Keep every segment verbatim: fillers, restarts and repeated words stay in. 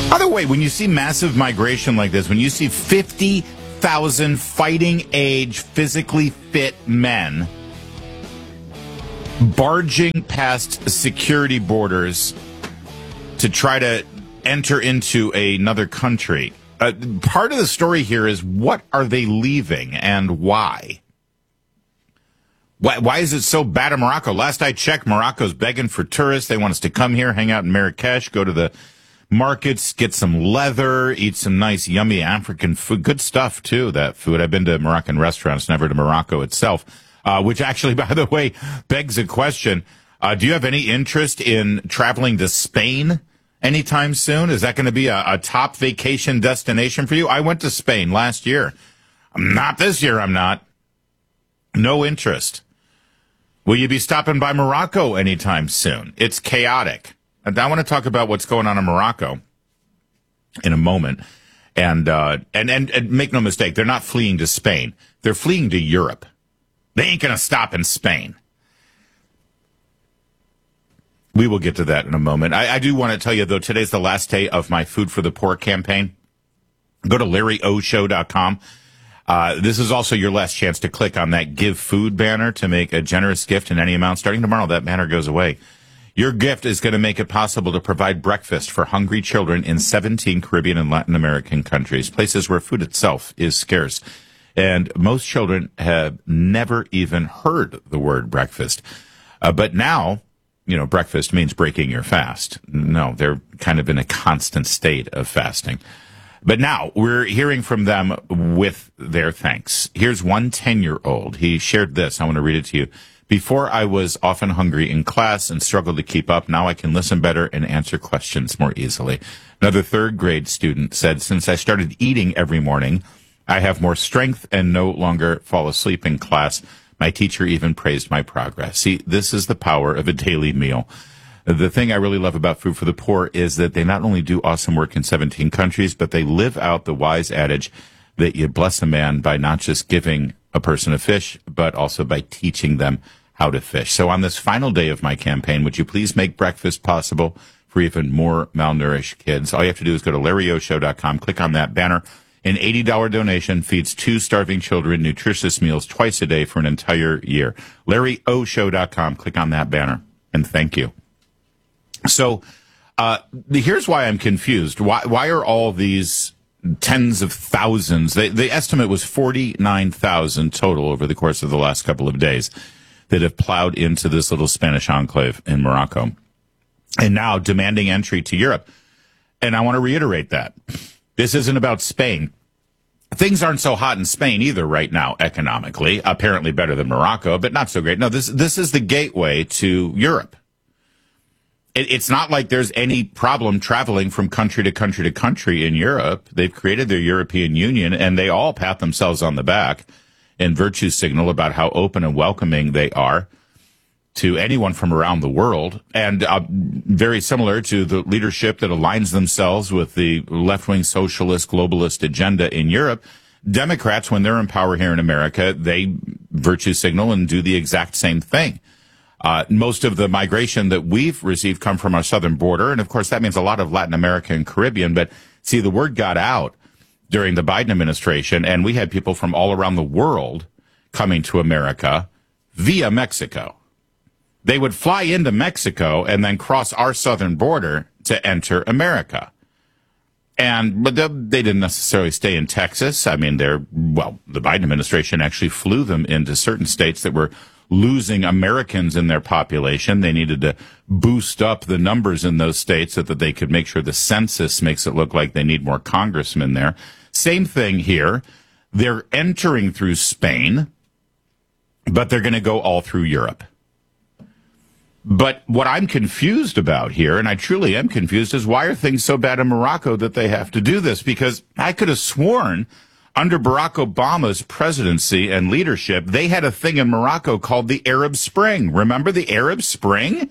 By the way, when you see massive migration like this, when you see fifty thousand fighting age, physically fit men barging past security borders to try to enter into another country, uh, part of the story here is, what are they leaving and why? Why, why is it so bad in Morocco? Last I checked, Morocco's begging for tourists. They want us to come here, hang out in Marrakesh, go to the markets, get some leather, eat some nice, yummy African food. Good stuff, too, that food. I've been to Moroccan restaurants, never to Morocco itself, uh, which actually, by the way, begs a question. Uh, do you have any interest in traveling to Spain anytime soon? Is that going to be a, a top vacation destination for you? I went to Spain last year. Not this year, I'm not. No interest. Will you be stopping by Morocco anytime soon? It's chaotic. And I want to talk about what's going on in Morocco in a moment. And, uh, and, and, and make no mistake, they're not fleeing to Spain. They're fleeing to Europe. They ain't going to stop in Spain. We will get to that in a moment. I, I do want to tell you, though, today's the last day of my Food for the Poor campaign. Go to Larry O Show dot com. Uh, this is also your last chance to click on that Give Food banner to make a generous gift in any amount. Starting tomorrow, that banner goes away. Your gift is going to make it possible to provide breakfast for hungry children in seventeen Caribbean and Latin American countries, places where food itself is scarce. And most children have never even heard the word breakfast. Uh, but now, you know, breakfast means breaking your fast. No, they're kind of in a constant state of fasting. But now we're hearing from them with their thanks. Here's one ten-year-old. He shared this. I want to read it to you. Before, I was often hungry in class and struggled to keep up. Now I can listen better and answer questions more easily. Another third grade student said, since I started eating every morning, I have more strength and no longer fall asleep in class. My teacher even praised my progress. See, this is the power of a daily meal. The thing I really love about Food for the Poor is that they not only do awesome work in seventeen countries, but they live out the wise adage that you bless a man by not just giving a person a fish, but also by teaching them how to fish. So on this final day of my campaign, would you please make breakfast possible for even more malnourished kids? All you have to do is go to Larry O Show dot com, click on that banner. An eighty dollars donation feeds two starving children nutritious meals twice a day for an entire year. Larry O Show dot com, click on that banner, and thank you. So uh, here's why I'm confused. Why, why are all these tens of thousands? They, the estimate was forty-nine thousand total over the course of the last couple of days that have plowed into this little Spanish enclave in Morocco, and now demanding entry to Europe. And I want to reiterate that. This isn't about Spain. Things aren't so hot in Spain either right now, economically. Apparently better than Morocco, but not so great. No, this this is the gateway to Europe. It, it's not like there's any problem traveling from country to country to country in Europe. They've created their European Union, and they all pat themselves on the back and virtue signal about how open and welcoming they are to anyone from around the world, and uh, very similar to the leadership that aligns themselves with the left-wing socialist globalist agenda in Europe. Democrats, when they're in power here in America, they virtue signal and do the exact same thing. Uh, most of the migration that we've received come from our southern border, and of course that means a lot of Latin America and Caribbean, but see, the word got out during the Biden administration, and we had people from all around the world coming to America via Mexico. They would fly into Mexico and then cross our southern border to enter America. And, but they, they didn't necessarily stay in Texas. I mean, they're, well, the Biden administration actually flew them into certain states that were losing Americans in their population. They needed to boost up the numbers in those states so that they could make sure the census makes it look like they need more congressmen there. Same thing here. They're entering through Spain, but they're going to go all through Europe. But what I'm confused about here, and I truly am confused, is why are things so bad in Morocco that they have to do this? Because I could have sworn under Barack Obama's presidency and leadership, they had a thing in Morocco called the Arab Spring. Remember the Arab Spring?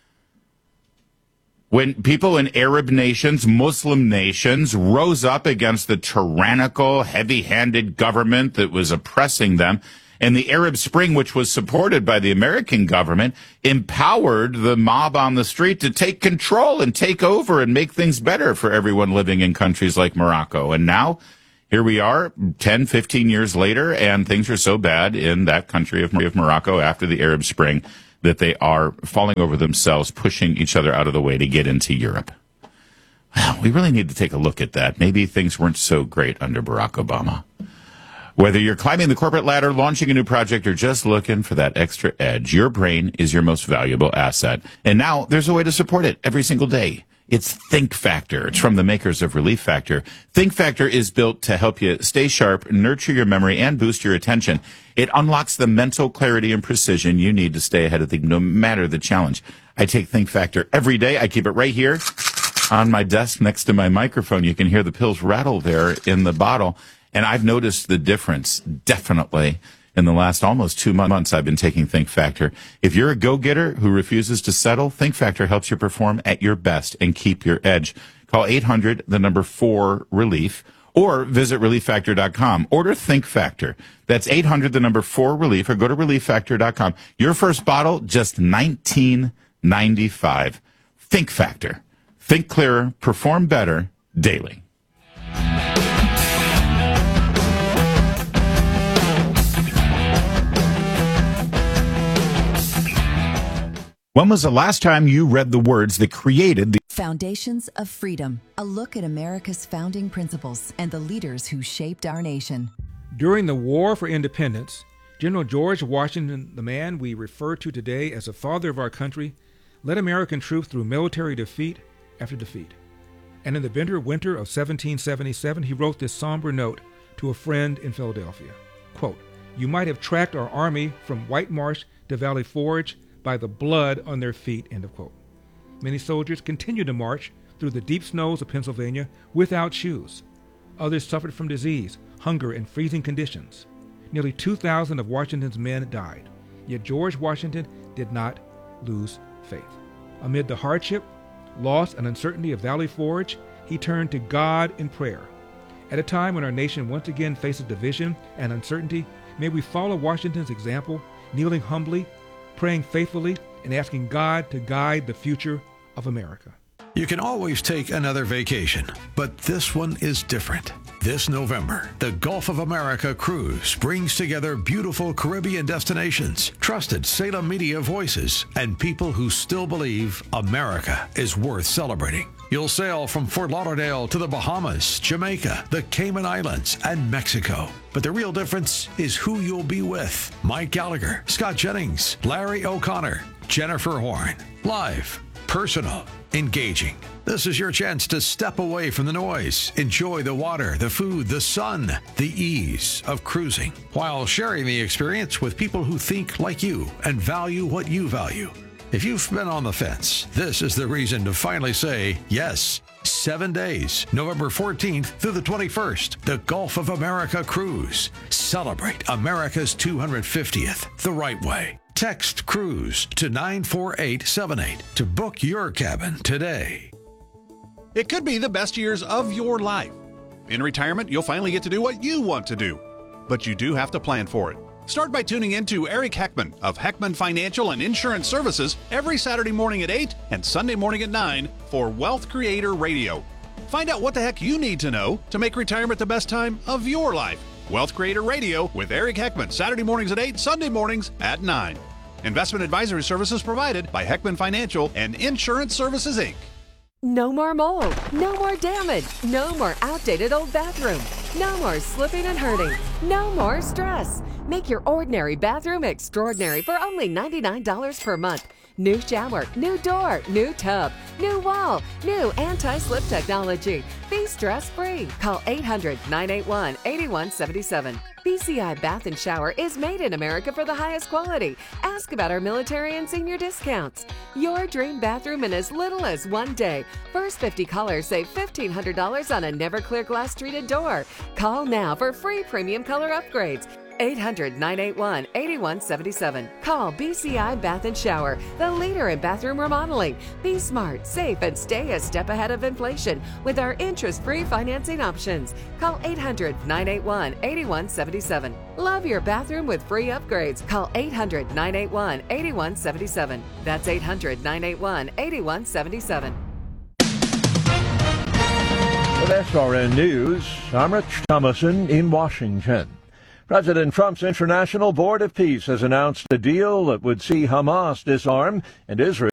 When people in Arab nations, Muslim nations, rose up against the tyrannical, heavy-handed government that was oppressing them, And the Arab Spring, which was supported by the American government, empowered the mob on the street to take control and take over and make things better for everyone living in countries like Morocco. And now, here we are, ten, fifteen years later, and things are so bad in that country of Morocco after the Arab Spring that they are falling over themselves, pushing each other out of the way to get into Europe. Well, we really need to take a look at that. Maybe things weren't so great under Barack Obama. Whether you're climbing the corporate ladder, launching a new project, or just looking for that extra edge, your brain is your most valuable asset. And now there's a way to support it every single day. It's Think Factor. It's from the makers of Relief Factor. Think Factor is built to help you stay sharp, nurture your memory, and boost your attention. It unlocks the mental clarity and precision you need to stay ahead of things, no matter the challenge. I take Think Factor every day. I keep it right here on my desk next to my microphone. You can hear the pills rattle there in the bottle. And I've noticed the difference, definitely, in the last almost two months I've been taking Think Factor. If you're a go-getter who refuses to settle, Think Factor helps you perform at your best and keep your edge. Call eight hundred, the number four, relief, or visit relief factor dot com. Order Think Factor. That's eight hundred, the number four, relief, or go to relief factor dot com. Your first bottle, just nineteen ninety-five. Think Factor. Think clearer, perform better, daily. When was the last time you read the words that created the Foundations of Freedom? A look at America's founding principles and the leaders who shaped our nation. During the War for Independence, General George Washington, the man we refer to today as the father of our country, led American troops through military defeat after defeat. And in the bitter winter of seventeen seventy-seven, he wrote this somber note to a friend in Philadelphia. Quote, "You might have tracked our army from White Marsh to Valley Forge by the blood on their feet," end of quote. Many soldiers continued to march through the deep snows of Pennsylvania without shoes. Others suffered from disease, hunger, and freezing conditions. Nearly two thousand of Washington's men died. Yet George Washington did not lose faith. Amid the hardship, loss, and uncertainty of Valley Forge, he turned to God in prayer. At a time when our nation once again faces division and uncertainty, may we follow Washington's example, kneeling humbly, praying faithfully, and asking God to guide the future of America. You can always take another vacation, but this one is different. This November, the Gulf of America Cruise brings together beautiful Caribbean destinations, trusted Salem media voices, and people who still believe America is worth celebrating. You'll sail from Fort Lauderdale to the Bahamas, Jamaica, the Cayman Islands, and Mexico. But the real difference is who you'll be with. Mike Gallagher, Scott Jennings, Larry O'Connor, Jennifer Horn. Live, personal, engaging. This is your chance to step away from the noise, enjoy the water, the food, the sun, the ease of cruising, while sharing the experience with people who think like you and value what you value. If you've been on the fence, this is the reason to finally say yes. Seven days, November fourteenth through the twenty-first, the Gulf of America Cruise. Celebrate America's two hundred fiftieth the right way. Text CRUISE to nine four eight seven eight to book your cabin today. It could be the best years of your life. In retirement, you'll finally get to do what you want to do. But you do have to plan for it. Start by tuning in to Eric Heckman of Heckman Financial and Insurance Services every Saturday morning at eight and Sunday morning at nine for Wealth Creator Radio. Find out what the heck you need to know to make retirement the best time of your life. Wealth Creator Radio with Eric Heckman, Saturday mornings at eight, Sunday mornings at nine. Investment advisory services provided by Heckman Financial and Insurance Services, Incorporated. No more mold, no more damage, no more outdated old bathroom, no more slipping and hurting, no more stress. Make your ordinary bathroom extraordinary for only ninety-nine dollars per month. New shower, new door, new tub, new wall, new anti-slip technology. Be stress-free. Call eight hundred, nine eight one, eight one seven seven. B C I Bath and Shower is made in America for the highest quality. Ask about our military and senior discounts. Your dream bathroom in as little as one day. First fifty callers save fifteen hundred dollars on a never clear glass treated door. Call now for free premium color upgrades. eight hundred, nine eight one, eight one seven seven. Call B C I Bath and Shower, the leader in bathroom remodeling. Be smart, safe, and stay a step ahead of inflation with our interest-free financing options. Call eight hundred, nine eight one, eight one seven seven. Love your bathroom with free upgrades. Call eight hundred, nine eight one, eight one seven seven. That's eight hundred, nine eight one, eight one seven seven. With S R N News, I'm Rich Thomason in Washington. President Trump's International Board of Peace has announced a deal that would see Hamas disarm and Israel